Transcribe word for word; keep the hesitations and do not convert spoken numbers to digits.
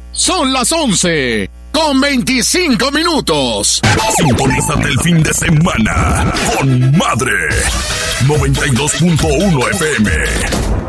Son las once con veinticinco minutos. Sintonízate el fin de semana con Madre noventa y dos punto uno F M.